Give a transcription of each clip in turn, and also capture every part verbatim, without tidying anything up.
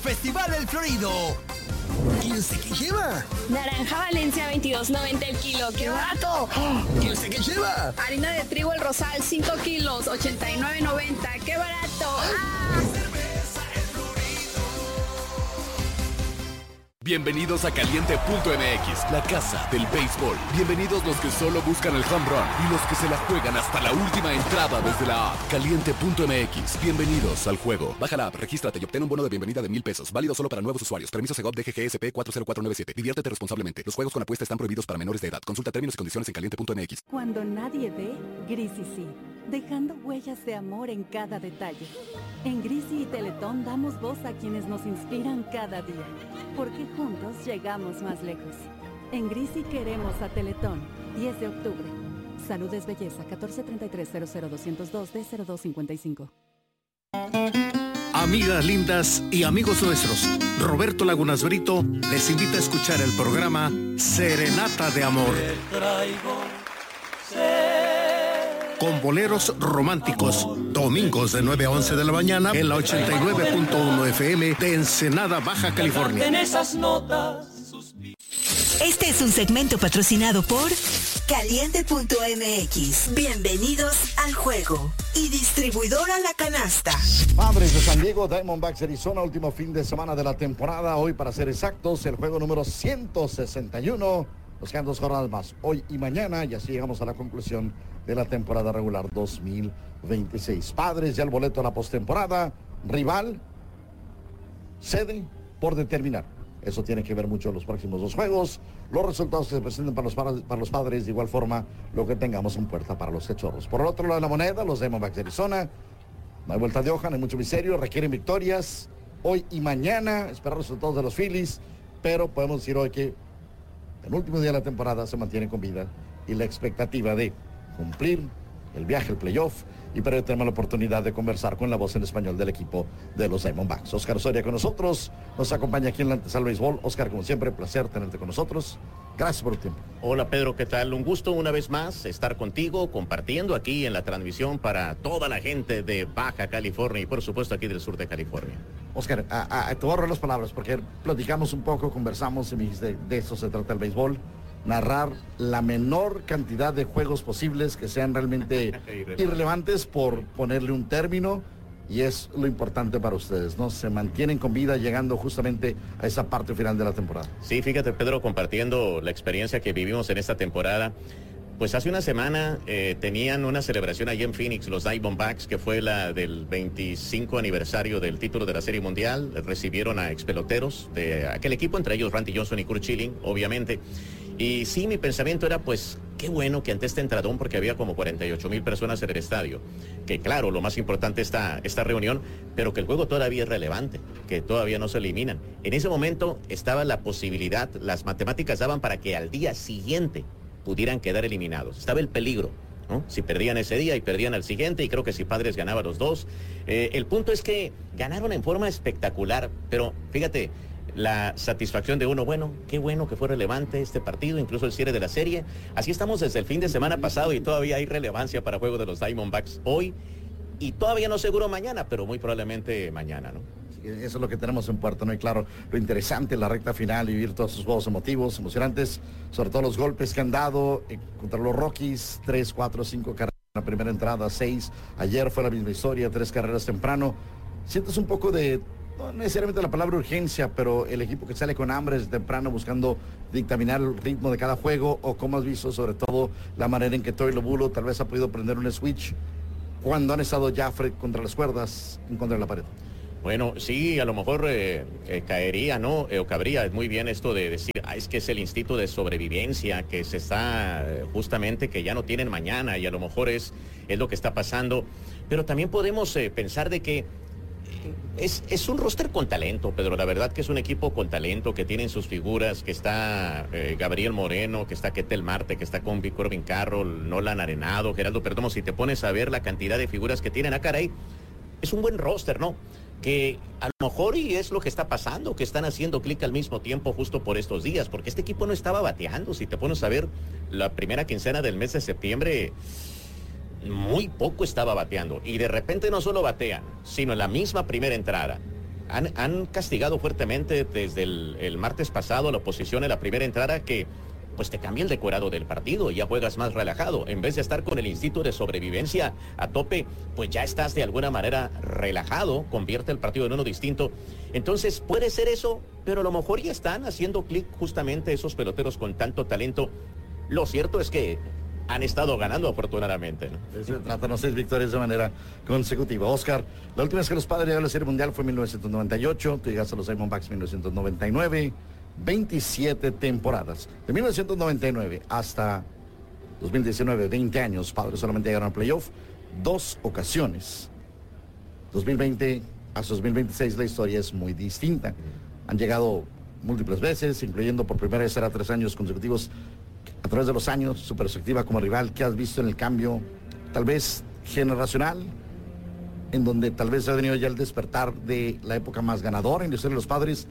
Festival El Florido. ¿Y usted qué lleva? Naranja Valencia veintidós noventa el kilo, ¡qué barato! ¿Y usted qué lleva? Harina de trigo El Rosal cinco kilos, ochenta y nueve noventa, ¡qué barato! ¡Ah! Bienvenidos a Caliente punto M X, la casa del béisbol. Bienvenidos los que solo buscan el home run y los que se la juegan hasta la última entrada desde la app. Caliente punto M X, bienvenidos al juego. Baja la app, regístrate y obtén un bono de bienvenida de mil pesos. Válido solo para nuevos usuarios. Permiso Segov D G G S P cuatro cero cuatro nueve siete. Diviértete responsablemente. Los juegos con apuesta están prohibidos para menores de edad. Consulta términos y condiciones en Caliente punto M X. Cuando nadie ve, Grisi sí. Dejando huellas de amor en cada detalle. En Grisi y Teletón damos voz a quienes nos inspiran cada día. Porque juntos llegamos más lejos. En Grisi queremos a Teletón. diez de octubre. Salud es belleza. catorce treinta y tres cero cero doscientos dos D cero dos cincuenta y cinco. Amigas lindas y amigos nuestros, Roberto Lagunas Brito les invita a escuchar el programa Serenata de Amor. Con boleros románticos, domingos de nueve a once de la mañana en la ochenta y nueve punto uno F M de Ensenada, Baja California. Este es un segmento patrocinado por Caliente punto M X. Bienvenidos al juego. Y distribuidora La Canasta. Padres de San Diego, Diamondbacks Arizona, último fin de semana de la temporada. Hoy, para ser exactos, el juego número ciento sesenta y uno. Nos quedan dos jornadas más, hoy y mañana, y así llegamos a la conclusión de la temporada regular dos mil veintiséis. Padres, ya el boleto a la postemporada. Rival, sede por determinar. Eso tiene que ver mucho en los próximos dos juegos. Los resultados que se presenten para los, para, para los Padres, de igual forma, lo que tengamos en puerta para los Cachorros. Por el otro lado de la moneda, los Diamondbacks de Arizona. No hay vuelta de hoja, no hay mucho misterio, requieren victorias hoy y mañana. Esperar los resultados de los Phillies, pero podemos decir hoy que el último día de la temporada se mantiene con vida y la expectativa de cumplir el viaje, el playoff, y para ello tenemos la oportunidad de conversar con la voz en español del equipo de los Diamondbacks. Oscar Soria con nosotros, nos acompaña aquí en la antesala béisbol. Oscar, como siempre, placer tenerte con nosotros. Gracias por tu tiempo. Hola Pedro, ¿qué tal? Un gusto una vez más estar contigo, compartiendo aquí en la transmisión para toda la gente de Baja California y por supuesto aquí del sur de California. Oscar, a, a, te voy a ahorrar las palabras porque platicamos un poco, conversamos y me dijiste, de eso se trata el béisbol. Narrar la menor cantidad de juegos posibles que sean realmente irrelevantes, por ponerle un término, y es lo importante para ustedes, ¿no? Se mantienen con vida llegando justamente a esa parte final de la temporada. Sí, fíjate Pedro, compartiendo la experiencia que vivimos en esta temporada. Pues hace una semana eh, tenían una celebración allí en Phoenix, los Diamondbacks, que fue la del veinticinco aniversario del título de la Serie Mundial. Recibieron a expeloteros de aquel equipo, entre ellos Randy Johnson y Kurt Schilling, obviamente. Y sí, mi pensamiento era, pues, qué bueno que ante este entradón, porque había como cuarenta y ocho mil personas en el estadio, que claro, lo más importante esta, esta reunión, pero que el juego todavía es relevante, que todavía no se eliminan. En ese momento estaba la posibilidad, las matemáticas daban para que al día siguiente pudieran quedar eliminados. Estaba el peligro, ¿no? Si perdían ese día y perdían al siguiente, y creo que si Padres ganaba los dos. Eh, el punto es que ganaron en forma espectacular, pero fíjate, la satisfacción de uno, bueno, qué bueno que fue relevante este partido, incluso el cierre de la serie. Así estamos desde el fin de semana pasado y todavía hay relevancia para el juego de los Diamondbacks hoy, y todavía no seguro mañana, pero muy probablemente mañana, ¿no? Eso es lo que tenemos en puerta, ¿no? Y claro, lo interesante, la recta final, y vivir todos esos juegos emotivos, emocionantes, sobre todo los golpes que han dado eh, contra los Rockies, tres, cuatro, cinco carreras en la primera entrada, seis, ayer fue la misma historia, tres carreras temprano. Sientes un poco de, no necesariamente la palabra urgencia, pero el equipo que sale con hambre desde temprano buscando dictaminar el ritmo de cada juego, o cómo has visto sobre todo la manera en que Troy Lobulo tal vez ha podido prender un switch cuando han estado ya contra las cuerdas, en contra de la pared. Bueno, sí, a lo mejor eh, eh, caería, ¿no? Eh, o cabría muy bien esto de decir, ah, es que es el instinto de sobrevivencia que se está eh, justamente, que ya no tienen mañana, y a lo mejor es, es lo que está pasando. Pero también podemos eh, pensar de que es, es un roster con talento, Pedro. La verdad que es un equipo con talento, que tienen sus figuras, que está eh, Gabriel Moreno, que está Ketel Marte, que está con Corbin Carroll, Nolan Arenado, Geraldo Perdomo. Si te pones a ver la cantidad de figuras que tienen, ah, caray, es un buen roster, ¿no? Que a lo mejor y es lo que está pasando, que están haciendo clic al mismo tiempo justo por estos días, porque este equipo no estaba bateando. Si te pones a ver la primera quincena del mes de septiembre, muy poco estaba bateando, y de repente no solo batean, sino en la misma primera entrada han, han castigado fuertemente desde el, el martes pasado la oposición en la primera entrada que pues te cambia el decorado del partido y ya juegas más relajado. En vez de estar con el instinto de sobrevivencia a tope, pues ya estás de alguna manera relajado, convierte el partido en uno distinto. Entonces puede ser eso, pero a lo mejor ya están haciendo clic justamente esos peloteros con tanto talento. Lo cierto es que han estado ganando afortunadamente, ¿no? Se trata de seis victorias de manera consecutiva. Oscar, la última vez que los Padres llegaron a la Serie Mundial fue en mil novecientos noventa y ocho, tú llegaste a los Diamondbacks en mil novecientos noventa y nueve, veintisiete temporadas. De mil novecientos noventa y nueve hasta dos mil diecinueve, veinte años, Padres solamente llegaron a playoff dos ocasiones. dos mil veinte hasta dos mil veintiséis la historia es muy distinta. Han llegado múltiples veces, incluyendo por primera vez era tres años consecutivos. A través de los años, su perspectiva como rival, ¿qué has visto en el cambio, tal vez generacional, en donde tal vez ha venido ya el despertar de la época más ganadora en la historia de los Padres,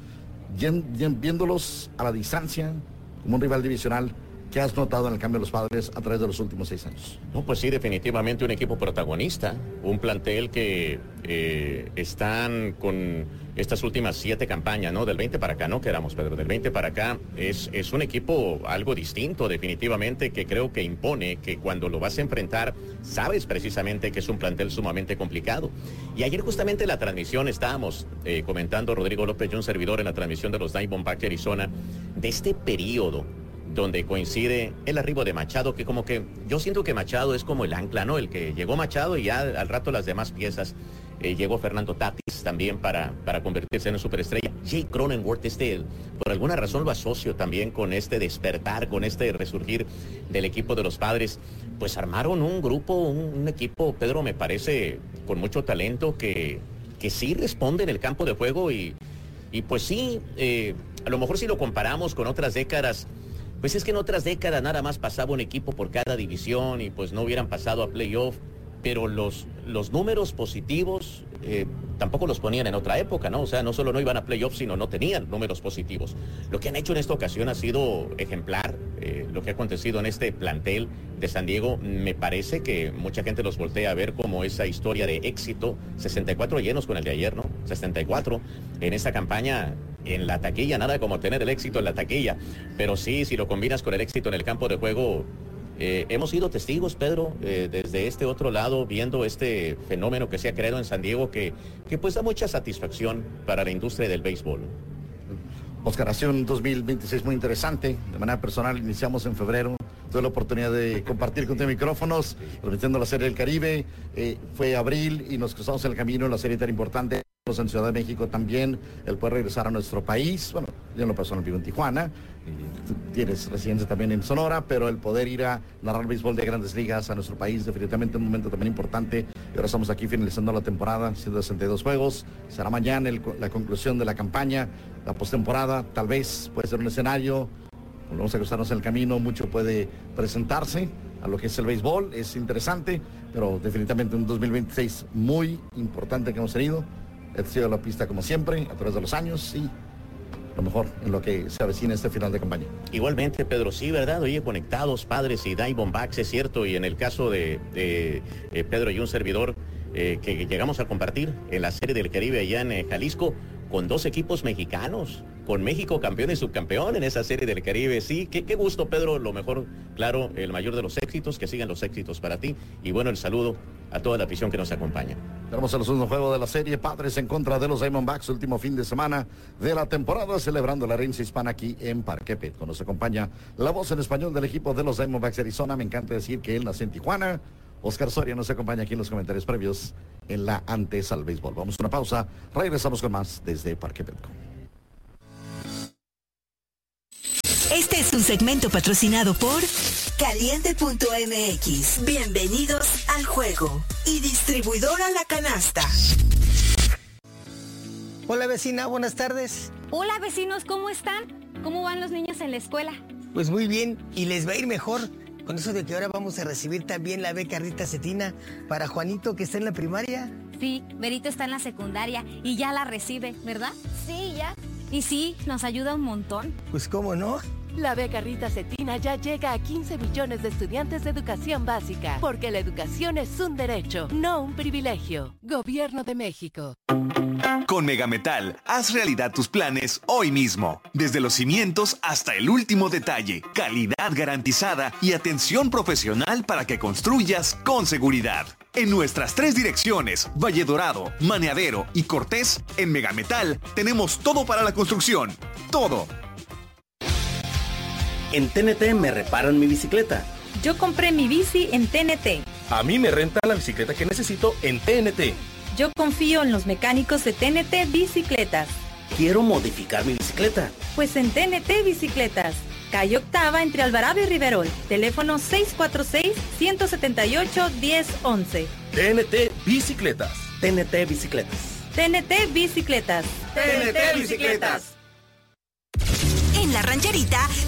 viéndolos a la distancia como un rival divisional? ¿Qué has notado en el cambio de los Padres a través de los últimos seis años? No, pues sí, definitivamente un equipo protagonista, un plantel que eh, están con estas últimas siete campañas, ¿no? Del veinte para acá, ¿no? Queramos, Pedro, del veinte para acá, es, es un equipo algo distinto, definitivamente, que creo que impone, que cuando lo vas a enfrentar, sabes precisamente que es un plantel sumamente complicado. Y ayer justamente en la transmisión estábamos eh, comentando, Rodrigo López y un servidor, en la transmisión de los Diamondbacks de Arizona, de este periodo donde coincide el arribo de Machado, que como que yo siento que Machado es como el ancla, ¿no? El que llegó Machado y ya al rato las demás piezas. Eh, llegó Fernando Tatis también para, para convertirse en una superestrella. Jake Cronenworth, este, por alguna razón lo asocio también con este despertar, con este resurgir del equipo de los Padres. Pues armaron un grupo, un, un equipo, Pedro, me parece, con mucho talento, que, que sí responde en el campo de juego y, y pues sí, eh, a lo mejor si lo comparamos con otras décadas, pues es que en otras décadas nada más pasaba un equipo por cada división y pues no hubieran pasado a playoff, pero los, los números positivos eh, tampoco los ponían en otra época, ¿no? O sea, no solo no iban a playoff, sino no tenían números positivos. Lo que han hecho en esta ocasión ha sido ejemplar, eh, lo que ha acontecido en este plantel de San Diego. Me parece que mucha gente los voltea a ver como esa historia de éxito, sesenta y cuatro llenos con el de ayer, ¿no? sesenta y cuatro en esta campaña. En la taquilla, nada como tener el éxito en la taquilla, pero sí, si lo combinas con el éxito en el campo de juego, eh, hemos sido testigos, Pedro, eh, desde este otro lado, viendo este fenómeno que se ha creado en San Diego, que, que pues da mucha satisfacción para la industria del béisbol. Oscar, ha sido un dos mil veintiséis muy interesante. De manera personal, iniciamos en febrero. Tuve la oportunidad de compartir contigo micrófonos, transmitiendo la Serie del Caribe. Eh, fue abril y nos cruzamos en el camino en la serie tan importante. En Ciudad de México también, el poder regresar a nuestro país. Bueno, yo en lo personal vivo en Tijuana, y tienes residencia también en Sonora, pero el poder ir a narrar béisbol de Grandes Ligas a nuestro país, definitivamente un momento también importante. Y ahora estamos aquí finalizando la temporada, ciento sesenta y dos juegos. Será mañana el, la conclusión de la campaña, la postemporada. Tal vez puede ser un escenario, volvemos a cruzarnos en el camino, mucho puede presentarse a lo que es el béisbol. Es interesante, pero definitivamente un dos mil veintiséis muy importante que hemos tenido. He sido la pista como siempre, a través de los años, y lo mejor en lo que se avecina este final de campaña. Igualmente, Pedro, sí, ¿verdad? Oye, conectados, Padres y Diamondbacks, es cierto, y en el caso de, de eh, Pedro y un servidor, eh, que llegamos a compartir en la Serie del Caribe allá en eh, Jalisco, con dos equipos mexicanos, con México campeón y subcampeón en esa Serie del Caribe. Sí, qué, qué gusto, Pedro, lo mejor, claro, el mayor de los éxitos, que sigan los éxitos para ti, y bueno, el saludo a toda la afición que nos acompaña. Tenemos el segundo juego de la serie, Padres en contra de los Diamondbacks, último fin de semana de la temporada, celebrando la herencia hispana aquí en Parque Petco. Nos acompaña la voz en español del equipo de los Diamondbacks de Arizona. Me encanta decir que él nació en Tijuana. Oscar Soria nos acompaña aquí en los comentarios previos en la antes al béisbol. Vamos a una pausa, regresamos con más desde Parque Petco. Este es un segmento patrocinado por Caliente punto M X. Bienvenidos al juego. Y distribuidora La Canasta. Hola vecina, buenas tardes. Hola vecinos, ¿cómo están? ¿Cómo van los niños en la escuela? Pues muy bien, y les va a ir mejor con eso de que ahora vamos a recibir también la beca Rita Cetina para Juanito, que está en la primaria. Sí, Berito está en la secundaria y ya la recibe, ¿verdad? Sí, ya. Y sí, nos ayuda un montón. Pues cómo no. La beca Rita Cetina ya llega a quince millones de estudiantes de educación básica, porque la educación es un derecho, no un privilegio. Gobierno de México. Con Megametal, haz realidad tus planes hoy mismo. Desde los cimientos hasta el último detalle. Calidad garantizada y atención profesional para que construyas con seguridad. En nuestras tres direcciones, Valle Dorado, Maneadero y Cortés, en Megametal tenemos todo para la construcción. Todo. En T N T me reparan mi bicicleta. Yo compré mi bici en T N T. A mí me rentan la bicicleta que necesito en T N T. Yo confío en los mecánicos de T N T Bicicletas. Quiero modificar mi bicicleta. Pues en T N T Bicicletas. Calle Octava entre Alvarado y Riverol. Teléfono seis cuatro seis, uno siete ocho, uno cero uno uno. T N T Bicicletas. T N T Bicicletas. T N T Bicicletas. T N T Bicicletas. En La Rancherita